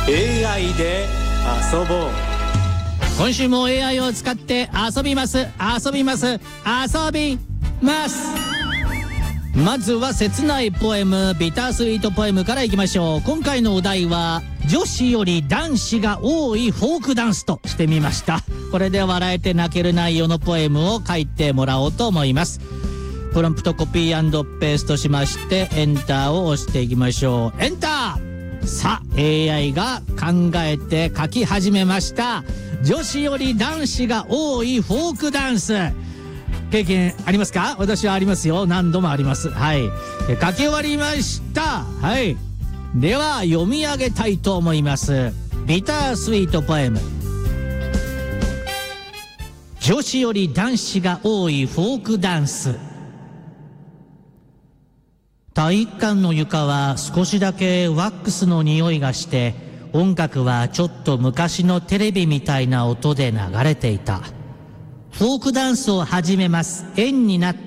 AI で遊ぼう。 今週も AI を使って遊びます。まずは切ないポエム、ビタースイートポエムからいきましょう。今回のお題は女子より男子が多いフォークダンスとしてみました。これで笑えて泣ける内容のポエムを書いてもらおうと思います。プロンプトコピー&ペーストしましてエンターを押していきましょう。エンター。さあ AI が考えて書き始めました。女子より男子が多いフォークダンス、経験ありますか？私はありますよ。何度もあります。はい、書き終わりました。はい、では読み上げたいと思います。ビタースイートポエム。女子より男子が多いフォークダンス。体育館の床は少しだけワックスの匂いがして、音楽はちょっと昔のテレビみたいな音で流れていた。フォークダンスを始めます。円になって。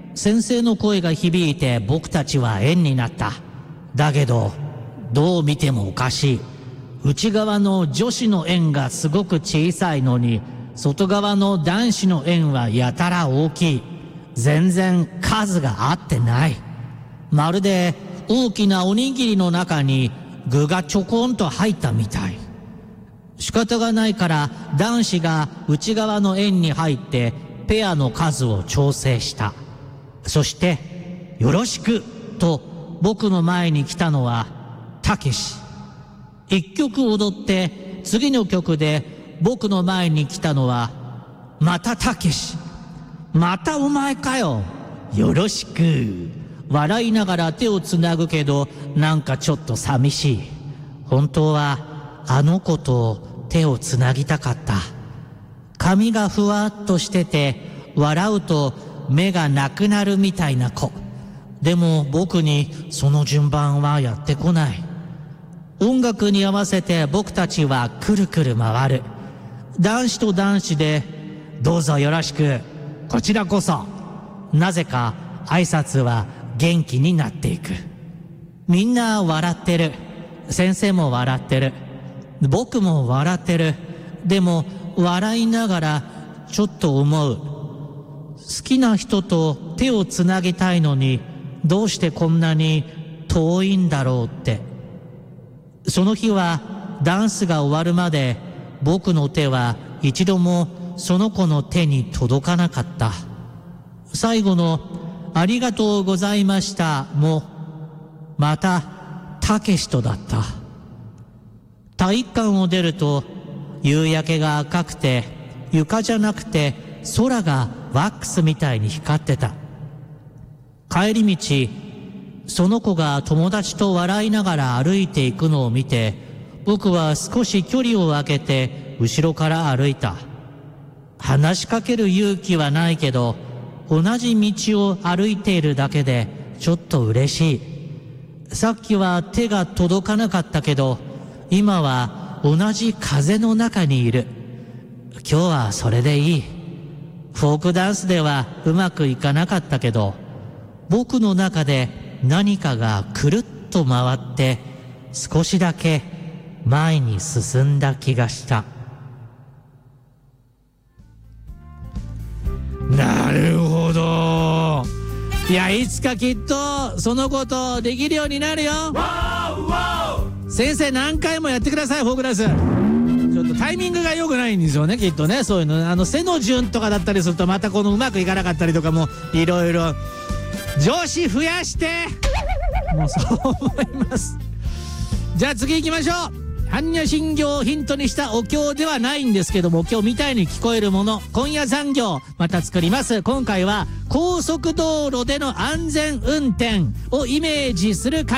先生の声が響いて僕たちは円になった。だけど、どう見てもおかしい。内側の女子の円がすごく小さいのに、外側の男子の円はやたら大きい。全然数が合ってない。まるで大きなおにぎりの中に具がちょこんと入ったみたい。仕方がないから男子が内側の円に入ってペアの数を調整した。そしてよろしくと僕の前に来たのはたけし。一曲踊って次の曲で僕の前に来たのはまたたけし。またお前かよ。よろしく。笑いながら手をつなぐけどなんかちょっと寂しい。本当はあの子と手をつなぎたかった。髪がふわっとしてて笑うと目がなくなるみたいな子。でも僕にその順番はやってこない。音楽に合わせて僕たちはくるくる回る。男子と男子でどうぞよろしく、こちらこそ。なぜか挨拶は元気になっていく。みんな笑ってる。先生も笑ってる。僕も笑ってる。でも笑いながらちょっと思う。好きな人と手をつなぎたいのにどうしてこんなに遠いんだろうって。その日はダンスが終わるまで僕の手は一度もその子の手に届かなかった。最後のありがとうございましたもまたたけしとだった。体育館を出ると夕焼けが赤くて床じゃなくて空がワックスみたいに光ってた。帰り道その子が友達と笑いながら歩いていくのを見て僕は少し距離を空けて後ろから歩いた。話しかける勇気はないけど同じ道を歩いているだけでちょっと嬉しい。さっきは手が届かなかったけど今は同じ風の中にいる。今日はそれでいい。フォークダンスではうまくいかなかったけど僕の中で何かがくるっと回って少しだけ前に進んだ気がした。なるほど。いや、いつかきっとそのことできるようになるよ。先生何回もやってください。フォークダンスちょっとタイミングが良くないんですよね、きっとね。そういうの背の順とかだったりするとまたこのうまくいかなかったりとかもいろいろ。上司増やしてもうそう思います。じゃあ次行きましょう。般若心経をヒントにしたお経ではないんですけども、お経みたいに聞こえるもの、今夜残業また作ります。今回は高速道路での安全運転をイメージする